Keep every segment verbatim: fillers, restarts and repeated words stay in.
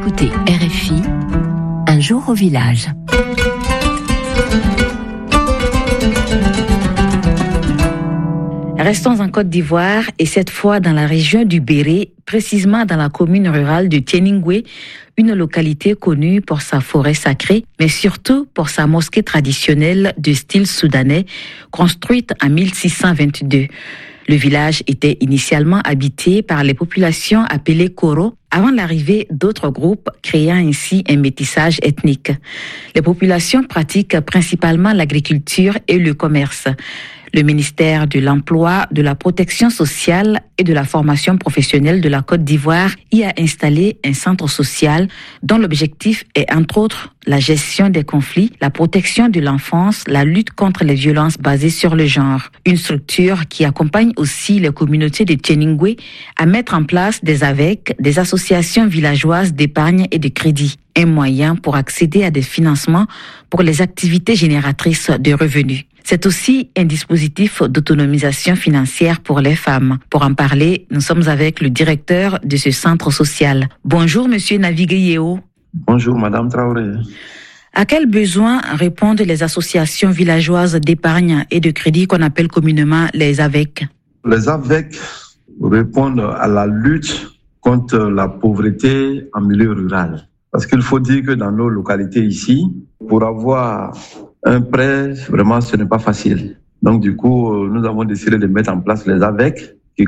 Écoutez R F I, un jour au village. Restons en Côte d'Ivoire et cette fois dans la région du Béré, précisément dans la commune rurale de Tieningwe, une localité connue pour sa forêt sacrée, mais surtout pour sa mosquée traditionnelle de style soudanais, construite en mille six cent vingt-deux. Le village était initialement habité par les populations appelées Koro, avant l'arrivée d'autres groupes, créant ainsi un métissage ethnique. Les populations pratiquent principalement l'agriculture et le commerce. Le ministère de l'Emploi, de la Protection sociale et de la formation professionnelle de la Côte d'Ivoire y a installé un centre social dont l'objectif est entre autres la gestion des conflits, la protection de l'enfance, la lutte contre les violences basées sur le genre. Une structure qui accompagne aussi les communautés de Tieningwe à mettre en place des A V E C, des associations villageoises d'épargne et de crédit, un moyen pour accéder à des financements pour les activités génératrices de revenus. C'est aussi un dispositif d'autonomisation financière pour les femmes. Pour en parler, nous sommes avec le directeur de ce centre social. Bonjour, monsieur Navigueyeo. Bonjour, madame Traoré. À quels besoins répondent les associations villageoises d'épargne et de crédit qu'on appelle communément les A V E C? Les A V E C répondent à la lutte contre la pauvreté en milieu rural. Parce qu'il faut dire que dans nos localités ici, pour avoir un prêt, vraiment, ce n'est pas facile. Donc, du coup, nous avons décidé de mettre en place les A V E C qui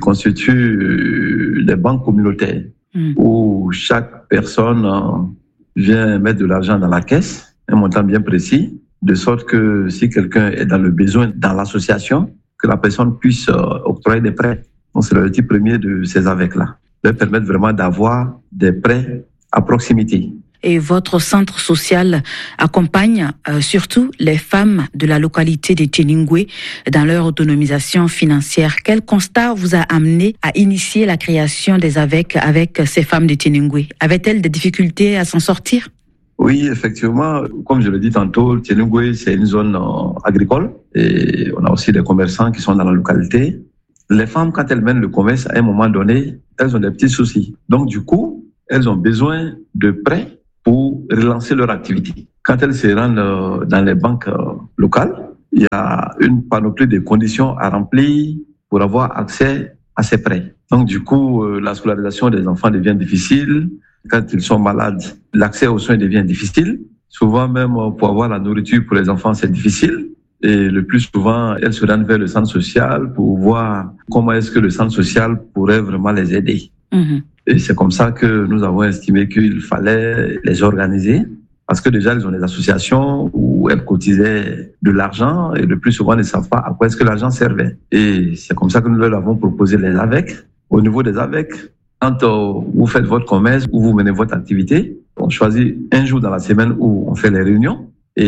constituent des banques communautaires mmh. où chaque personne vient mettre de l'argent dans la caisse, un montant bien précis, de sorte que si quelqu'un est dans le besoin dans l'association, que la personne puisse octroyer des prêts. Donc, c'est le type premier de ces A V E C-là. Leur permettre vraiment d'avoir des prêts à proximité. Et votre centre social accompagne euh, surtout les femmes de la localité de Tieningwe dans leur autonomisation financière. Quel constat vous a amené à initier la création des A V E C avec ces femmes de Tieningwe? Avaient-elles des difficultés à s'en sortir? Oui, effectivement. Comme je l'ai dit tantôt, Tieningwe, c'est une zone euh, agricole et on a aussi des commerçants qui sont dans la localité. Les femmes, quand elles mènent le commerce, à un moment donné, elles ont des petits soucis. Donc, du coup, elles ont besoin de prêts pour relancer leur activité. Quand elles se rendent dans les banques locales, il y a une panoplie de conditions à remplir pour avoir accès à ces prêts. Donc, du coup, la scolarisation des enfants devient difficile. Quand ils sont malades, l'accès aux soins devient difficile. Souvent, même pour avoir la nourriture pour les enfants, c'est difficile. Et le plus souvent, elles se rendent vers le centre social pour voir comment est-ce que le centre social pourrait vraiment les aider. Mmh. Et c'est comme ça que nous avons estimé qu'il fallait les organiser, parce que déjà, elles ont des associations où elles cotisaient de l'argent et le plus souvent, elles ne savent pas à quoi est-ce que l'argent servait. Et c'est comme ça que nous leur avons proposé les A V E C. Au niveau des A V E C, quand euh, vous faites votre commerce ou vous menez votre activité, on choisit un jour dans la semaine où on fait les réunions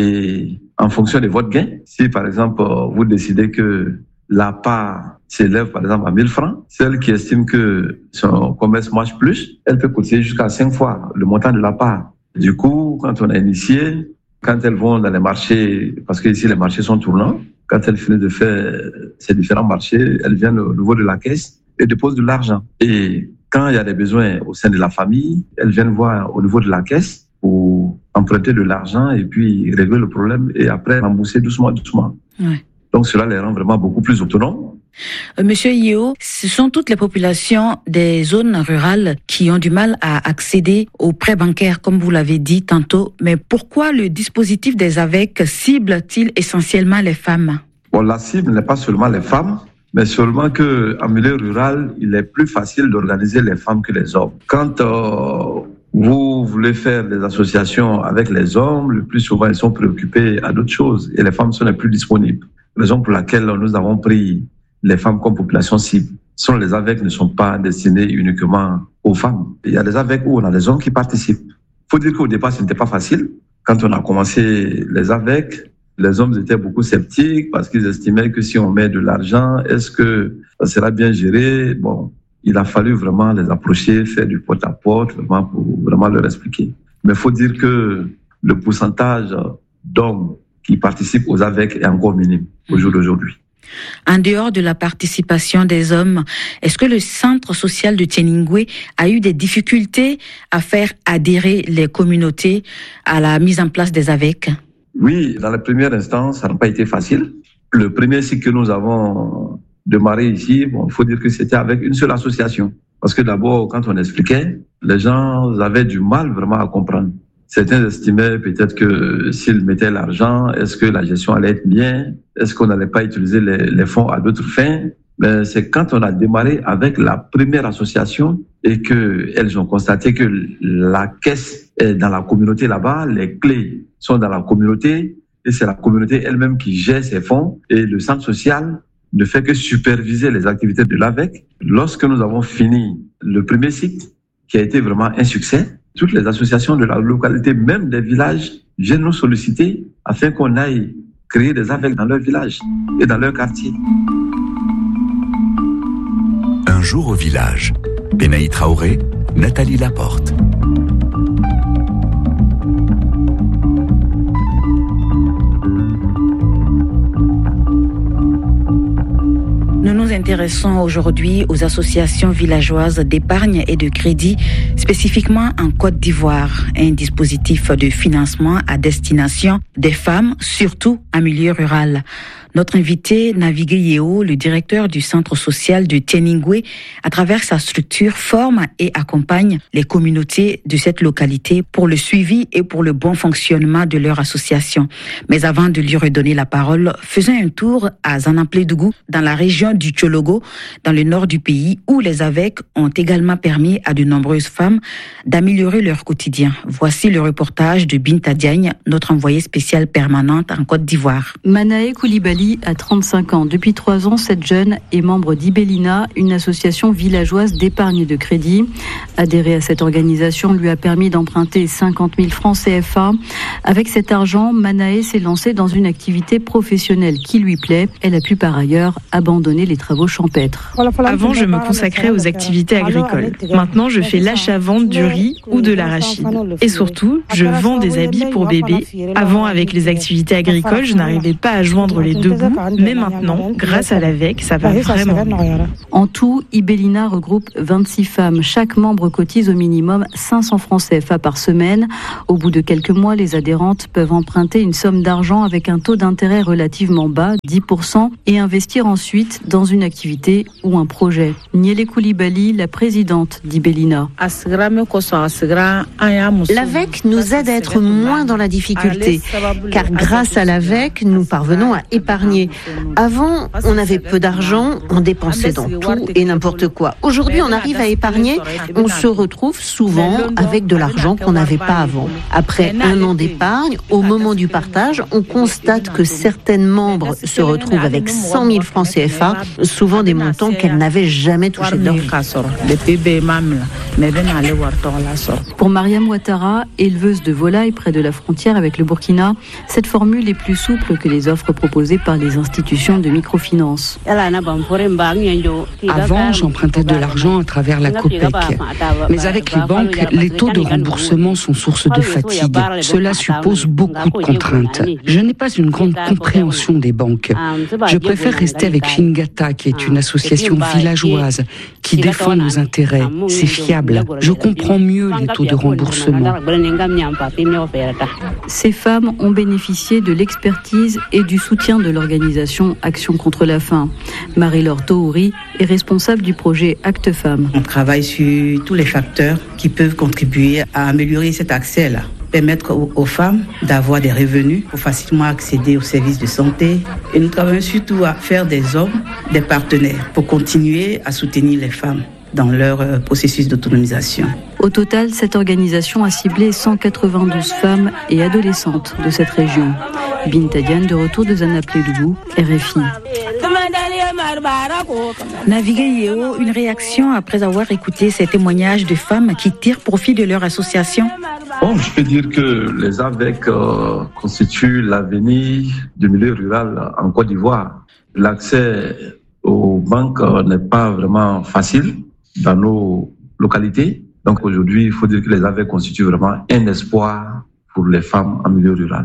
et en fonction de votre gain, si par exemple, euh, vous décidez que la part s'élève par exemple à mille francs, celle qui estime que son commerce marche plus, elle peut coûter jusqu'à cinq fois le montant de la part. Du coup, quand on a initié, quand elles vont dans les marchés, parce que ici les marchés sont tournants, quand elles finissent de faire ces différents marchés, elles viennent au niveau de la caisse et déposent de l'argent. Et quand il y a des besoins au sein de la famille, elles viennent voir au niveau de la caisse pour emprunter de l'argent et puis régler le problème et après rembourser doucement, doucement. Ouais. Donc cela les rend vraiment beaucoup plus autonomes. Monsieur Yeo, ce sont toutes les populations des zones rurales qui ont du mal à accéder aux prêts bancaires, comme vous l'avez dit tantôt. Mais pourquoi le dispositif des A V E C cible-t-il essentiellement les femmes? Bon, la cible n'est pas seulement les femmes, mais seulement qu'en milieu rural, il est plus facile d'organiser les femmes que les hommes. Quand euh, vous voulez faire des associations avec les hommes, le plus souvent, ils sont préoccupés à d'autres choses et les femmes sont les plus disponibles. Raison pour laquelle nous avons pris les femmes comme population cible. Ce sont les A V E C ne sont pas destinés uniquement aux femmes. Il y a des A V E C où on a des hommes qui participent. Il faut dire qu'au départ, ce n'était pas facile. Quand on a commencé les A V E C, les hommes étaient beaucoup sceptiques parce qu'ils estimaient que si on met de l'argent, est-ce que ça sera bien géré? Bon, il a fallu vraiment les approcher, faire du porte-à-porte, vraiment pour vraiment leur expliquer. Mais il faut dire que le pourcentage d'hommes qui participent aux A V E C est encore minime au jour d'aujourd'hui. En dehors de la participation des hommes, est-ce que le centre social de Tieningwe a eu des difficultés à faire adhérer les communautés à la mise en place des A V E C? Oui, dans la première instance, ça n'a pas été facile. Le premier cycle que nous avons démarré ici, bon, il faut dire que c'était avec une seule association. Parce que d'abord, quand on expliquait, les gens avaient du mal vraiment à comprendre. Certains estimaient peut-être que s'ils mettaient l'argent, est-ce que la gestion allait être bien? Est-ce qu'on n'allait pas utiliser les, les fonds à d'autres fins? Mais c'est quand on a démarré avec la première association et que elles ont constaté que la caisse est dans la communauté là-bas, les clés sont dans la communauté et c'est la communauté elle-même qui gère ses fonds et le centre social ne fait que superviser les activités de l'A V E C. Lorsque nous avons fini le premier cycle, qui a été vraiment un succès, toutes les associations de la localité, même des villages, viennent nous solliciter afin qu'on aille créer des A V E C dans leur village et dans leur quartier. Un jour au village. Benaï Traoré, Nathalie Laporte. Nous nous intéressons aujourd'hui aux associations villageoises d'épargne et de crédit, spécifiquement en Côte d'Ivoire, un dispositif de financement à destination des femmes, surtout en milieu rural. Notre invité, Navigué Yeo, le directeur du centre social de Tieningwe, à travers sa structure, forme et accompagne les communautés de cette localité pour le suivi et pour le bon fonctionnement de leur association. Mais avant de lui redonner la parole, faisons un tour à Zanaplédougou, dans la région du Tchologo, dans le nord du pays, où les A V E C ont également permis à de nombreuses femmes d'améliorer leur quotidien. Voici le reportage de Binta Diagne, notre envoyée spéciale permanente en Côte d'Ivoire. Manae Koulibaly a trente-cinq ans. Depuis trois ans, cette jeune est membre d'Ibelina, une association villageoise d'épargne et de crédit. Adhérer à cette organisation lui a permis d'emprunter cinquante mille francs C F A. Avec cet argent, Manae s'est lancée dans une activité professionnelle qui lui plaît. Elle a pu par ailleurs abandonner les travaux champêtres. Avant, je me consacrais aux activités agricoles. Maintenant, je fais l'achat-vente du riz ou de l'arachide. Et surtout, je vends des habits pour bébés. Avant, avec les activités agricoles, je n'arrivais pas à joindre les deux bouts. Mais maintenant, grâce à l'A V E C, ça va vraiment bien. En tout, Ibelina regroupe vingt-six femmes. Chaque membre cotise au minimum cinq cents francs C F A par semaine. Au bout de quelques mois, les adhérentes peuvent emprunter une somme d'argent avec un taux d'intérêt relativement bas, dix pour cent, et investir ensuite dans une activité ou un projet. Niélé Koulibaly, la présidente d'Ibelina. L'A V E C nous aide à être moins dans la difficulté, car grâce à l'A V E C, nous parvenons à épargner. Avant, on avait peu d'argent, on dépensait dans tout et n'importe quoi. Aujourd'hui, on arrive à épargner, on se retrouve souvent avec de l'argent qu'on n'avait pas avant. Après un an d'épargne, au moment du partage, on constate que certaines membres se retrouvent avec cent mille francs C F A, souvent des montants qu'elles n'avaient jamais touchés de leur vie. Pour Mariam Ouattara, éleveuse de volailles près de la frontière avec le Burkina, cette formule est plus souple que les offres proposées par les institutions de microfinance. Avant, j'empruntais de l'argent à travers la COPEC. Mais avec les banques, les taux de remboursement sont source de fatigue. Cela suppose beaucoup de contraintes. Je n'ai pas une grande compréhension des banques. Je préfère rester avec Fingata, qui est une association villageoise qui défend nos intérêts. C'est fiable. Je comprends mieux les taux de remboursement. Ces femmes ont bénéficié de l'expertise et du soutien de l'organisation Action contre la faim. Marie-Laure Tohouri est responsable du projet Acte Femmes. On travaille sur tous les facteurs qui peuvent contribuer à améliorer cet accès-là. Permettre aux, aux femmes d'avoir des revenus pour facilement accéder aux services de santé. Et nous travaillons surtout à faire des hommes des partenaires pour continuer à soutenir les femmes dans leur euh, processus d'autonomisation. Au total, cette organisation a ciblé cent quatre-vingt-douze femmes et adolescentes de cette région. Binta Diagne, de retour de Zanaplédougou, R F I. Navigué Yeo, une réaction après avoir écouté ces témoignages de femmes qui tirent profit de leur association? Bon, je peux dire que les A V E C euh, constituent l'avenir du milieu rural en Côte d'Ivoire. L'accès aux banques euh, n'est pas vraiment facile dans nos localités. Donc aujourd'hui, il faut dire que les A V E C constituent vraiment un espoir pour les femmes en milieu rural.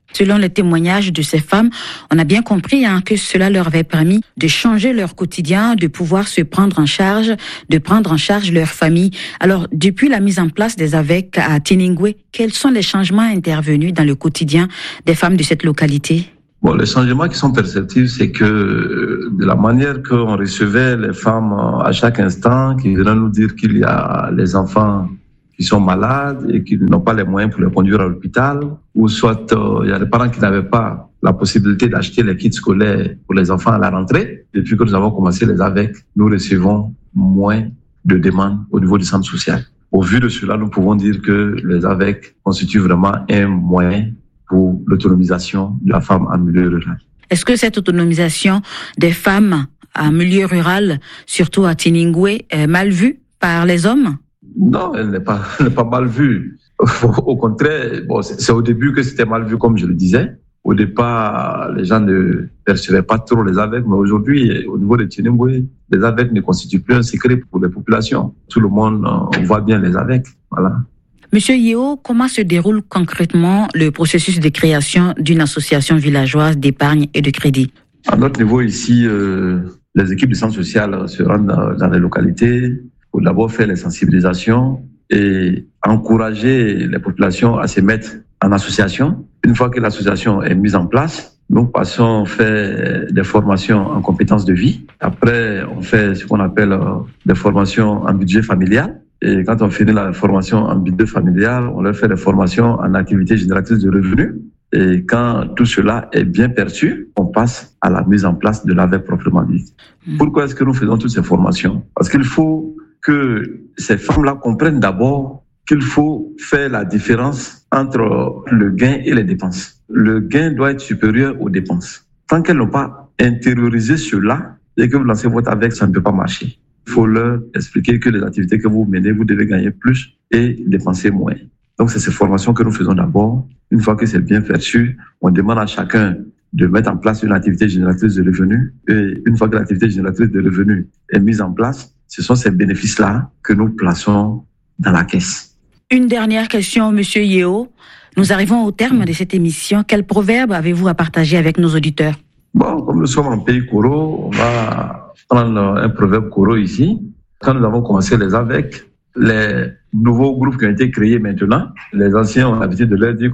Selon les témoignages de ces femmes, on a bien compris hein, que cela leur avait permis de changer leur quotidien, de pouvoir se prendre en charge, de prendre en charge leur famille. Alors, depuis la mise en place des A V E C à Tiningwe, quels sont les changements intervenus dans le quotidien des femmes de cette localité? Bon, les changements qui sont perceptibles, c'est que de la manière qu'on recevait les femmes à chaque instant, qui venaient nous dire qu'il y a les enfants qui sont malades et qui n'ont pas les moyens pour les conduire à l'hôpital, ou soit euh, il y a des parents qui n'avaient pas la possibilité d'acheter les kits scolaires pour les enfants à la rentrée. Depuis que nous avons commencé les A V E C, nous recevons moins de demandes au niveau du centre social. Au vu de cela, nous pouvons dire que les A V E C constituent vraiment un moyen pour l'autonomisation de la femme en milieu rural. Est-ce que cette autonomisation des femmes en milieu rural, surtout à Tiningwe, est mal vue par les hommes? Non, elle n'est pas, elle n'est pas mal vue. Au contraire, bon, c'est, c'est au début que c'était mal vu, comme je le disais. Au départ, les gens ne percevaient pas trop les A V E C, mais aujourd'hui, au niveau de Tiningwe, les A V E C ne constituent plus un secret pour les populations. Tout le monde euh, voit bien les A V E C. Voilà. Monsieur Yeo, comment se déroule concrètement le processus de création d'une association villageoise d'épargne et de crédit? À notre niveau ici, euh, les équipes du centre social se rendent dans, dans les localités pour d'abord faire les sensibilisations et encourager les populations à se mettre en association. Une fois que l'association est mise en place, nous passons faire des formations en compétences de vie. Après, on fait ce qu'on appelle euh, des formations en budget familial. Et quand on finit la formation en budget familial, on leur fait des formations en activité génératrice de revenus. Et quand tout cela est bien perçu, on passe à la mise en place de l'A V E C proprement dit. Mmh. Pourquoi est-ce que nous faisons toutes ces formations? Parce qu'il faut que ces femmes-là comprennent d'abord qu'il faut faire la différence entre le gain et les dépenses. Le gain doit être supérieur aux dépenses. Tant qu'elles n'ont pas intériorisé cela, et que vous lancez votre A V E C, ça ne peut pas marcher. Il faut leur expliquer que les activités que vous menez, vous devez gagner plus et dépenser moins. Donc, c'est ces formations que nous faisons d'abord. Une fois que c'est bien perçu, on demande à chacun de mettre en place une activité génératrice de revenus. Et une fois que l'activité génératrice de revenus est mise en place, ce sont ces bénéfices-là que nous plaçons dans la caisse. Une dernière question, Monsieur Yeo. Nous arrivons au terme de cette émission. Quel proverbe avez-vous à partager avec nos auditeurs? Bon, comme nous sommes en pays Koro, on va prendre un proverbe Koro ici. Quand nous avons commencé les A V E C, les nouveaux groupes qui ont été créés maintenant, les anciens ont l'habitude de leur dire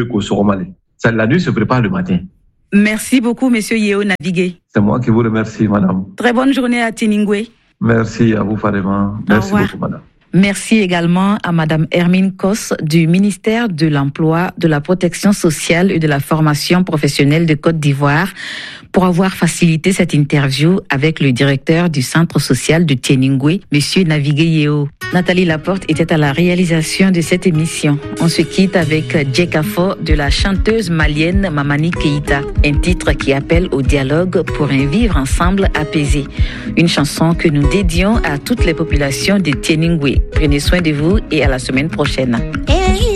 « La nuit se prépare le matin ». Merci beaucoup, Monsieur Yeo Navigué. C'est moi qui vous remercie, madame. Très bonne journée à Tiningwe. Merci à vous, Faréma. Merci beaucoup, madame. Merci également à Madame Hermine Kos du ministère de l'Emploi, de la Protection sociale et de la formation professionnelle de Côte d'Ivoire pour avoir facilité cette interview avec le directeur du centre social de Tiningwe, Monsieur Navigué Yeo. Nathalie Laporte était à la réalisation de cette émission. On se quitte avec Djekafo de la chanteuse malienne Mamani Keïta, un titre qui appelle au dialogue pour un vivre ensemble apaisé. Une chanson que nous dédions à toutes les populations de Tiningwe. Prenez soin de vous et à la semaine prochaine.